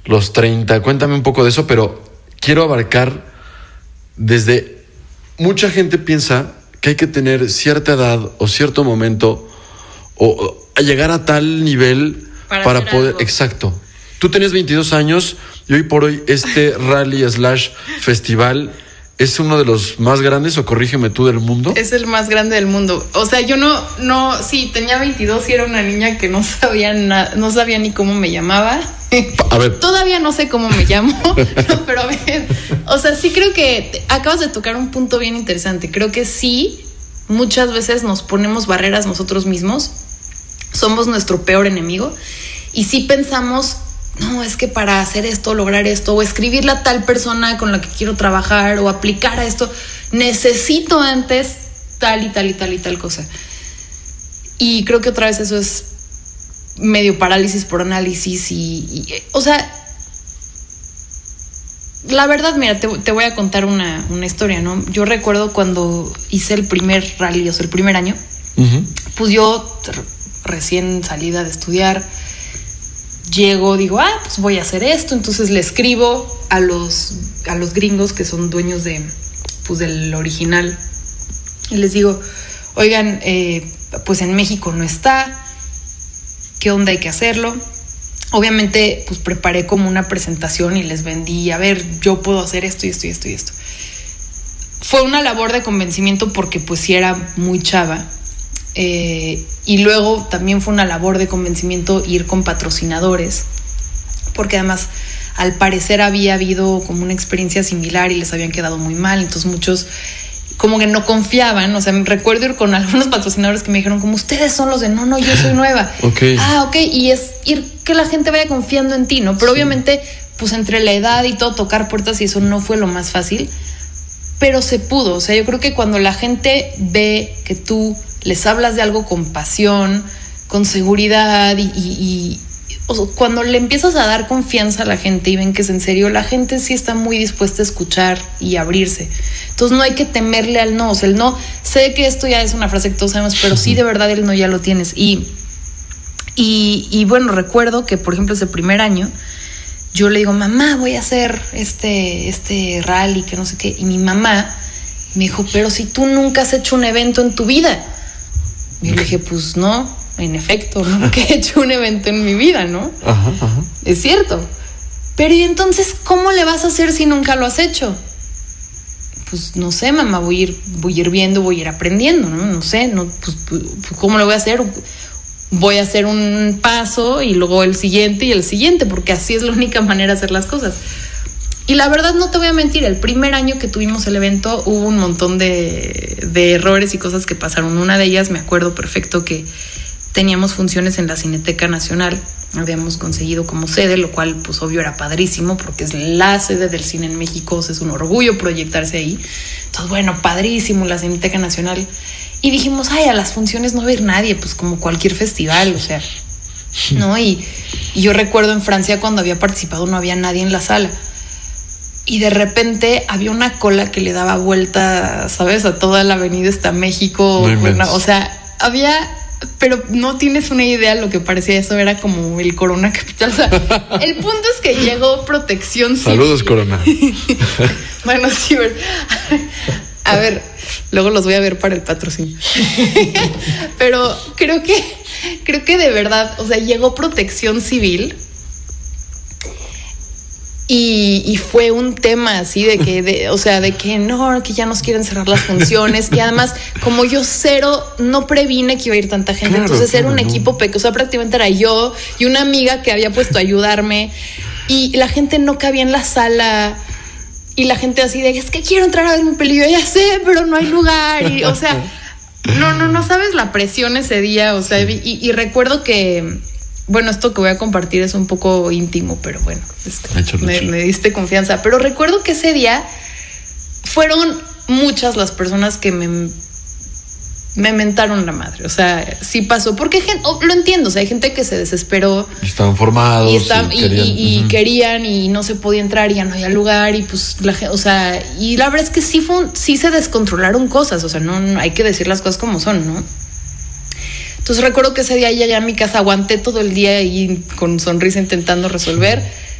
los 30. Cuéntame un poco de eso, pero quiero abarcar desde... Mucha gente piensa que hay que tener cierta edad o cierto momento o a llegar a tal nivel para poder... Algo. Exacto. Tú tienes 22 años y hoy por hoy este rally / festival es uno de los más grandes, o corrígeme tú, del mundo. Es el más grande del mundo. O sea, yo sí, tenía 22 y era una niña que no sabía ni cómo me llamaba. A ver. Todavía no sé cómo me llamo, no, pero a ver, o sea, sí creo que acabas de tocar un punto bien interesante. Creo que sí, muchas veces nos ponemos barreras nosotros mismos, somos nuestro peor enemigo, y sí pensamos, no, es que para hacer esto, lograr esto, o escribirle a tal persona con la que quiero trabajar, o aplicar a esto, necesito antes tal y tal y tal y tal cosa. Y creo que otra vez eso es medio parálisis por análisis y o sea, la verdad, mira, te voy a contar una historia, ¿no? Yo recuerdo cuando hice el primer rally, o sea, el primer año, pues yo recién salida de estudiar, llego, digo, pues voy a hacer esto, entonces le escribo a los gringos que son dueños del original, y les digo, oigan, pues en México no está, ¿qué onda? Hay que hacerlo. Obviamente, pues preparé como una presentación y les vendí, a ver, yo puedo hacer esto y esto y esto y esto. Fue una labor de convencimiento porque pues sí era muy chava. Y luego también fue una labor de convencimiento ir con patrocinadores, porque además al parecer había habido como una experiencia similar y les habían quedado muy mal, entonces muchos como que no confiaban. O sea, recuerdo ir con algunos patrocinadores que me dijeron como, ustedes son los de no, yo soy nueva. Okay. Ok, y es ir que la gente vaya confiando en ti, ¿no? Pero sí, obviamente, pues entre la edad y todo, tocar puertas y eso no fue lo más fácil, pero se pudo. O sea, yo creo que cuando la gente ve que tú les hablas de algo con pasión, con seguridad y o sea, cuando le empiezas a dar confianza a la gente y ven que es en serio, la gente sí está muy dispuesta a escuchar y abrirse. Entonces no hay que temerle al no. O sea, el no, sé que esto ya es una frase que todos sabemos, pero sí, de verdad, el no ya lo tienes. Y bueno, recuerdo que, por ejemplo, ese primer año, yo le digo, mamá, voy a hacer este rally, que no sé qué. Y mi mamá me dijo, pero si tú nunca has hecho un evento en tu vida. Y yo le dije, pues no. En efecto, nunca he hecho un evento en mi vida, ¿no? Ajá. Es cierto. Pero ¿y entonces cómo le vas a hacer si nunca lo has hecho? Pues no sé, mamá, voy a ir viendo, voy a ir aprendiendo, ¿no? No sé, pues ¿cómo lo voy a hacer? Voy a hacer un paso y luego el siguiente y el siguiente, porque así es la única manera de hacer las cosas. Y la verdad, no te voy a mentir, el primer año que tuvimos el evento hubo un montón de errores y cosas que pasaron. Una de ellas, me acuerdo perfecto que teníamos funciones en la Cineteca Nacional, habíamos conseguido como sede, lo cual pues obvio era padrísimo porque es la sede del cine en México, o sea, es un orgullo proyectarse ahí. Entonces, bueno, padrísimo la Cineteca Nacional. Y dijimos, a las funciones no va a ir nadie, pues como cualquier festival, o sea, ¿no? Y yo recuerdo en Francia cuando había participado no había nadie en la sala. Y de repente había una cola que le daba vuelta, ¿sabes? A toda la avenida hasta México. O sea, había... Pero no tienes una idea lo que parecía eso, era como el Corona Capital. O sea, el punto es que llegó Protección Civil. Saludos, Corona. Bueno, sí, a ver, luego los voy a ver para el patrocinio. Pero creo que de verdad, o sea, llegó Protección Civil y fue un tema así de que, o sea, de que no, que ya nos quieren cerrar las funciones. Y además, como yo no previne que iba a ir tanta gente, claro, entonces era un equipo pequeño, o sea, prácticamente era yo y una amiga que había puesto a ayudarme, y la gente no cabía en la sala, y la gente así de, es que quiero entrar a ver un película, ya sé, pero no hay lugar. Y, o sea, no sabes la presión ese día, o sea, y recuerdo que, bueno, esto que voy a compartir es un poco íntimo, pero bueno, me diste confianza. Pero recuerdo que ese día fueron muchas las personas que me mentaron la madre. O sea, sí pasó, porque lo entiendo, o sea, hay gente que se desesperó. Estaban formados. Y querían y no se podía entrar y ya no había lugar. Y pues, o sea, y la verdad es que sí se descontrolaron cosas. O sea, no hay que decir las cosas como son, ¿no? Entonces recuerdo que ese día llegué a mi casa, aguanté todo el día y con sonrisa intentando resolver.